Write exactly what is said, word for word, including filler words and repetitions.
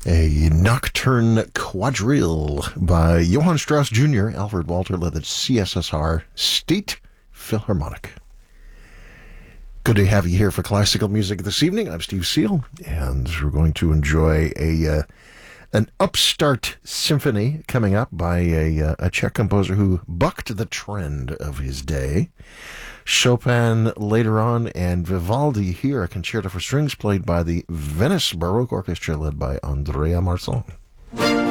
A Nocturne Quadrille by Johann Strauss Junior Alfred Walter led the C S S R State Philharmonic. Good to have you here for classical music this evening. I'm Steve Seal, and we're going to enjoy a uh, an upstart symphony coming up by a, uh, a Czech composer who bucked the trend of his day. Chopin later on, and Vivaldi here, a concerto for strings played by the Venice Baroque Orchestra led by Andrea Marçal.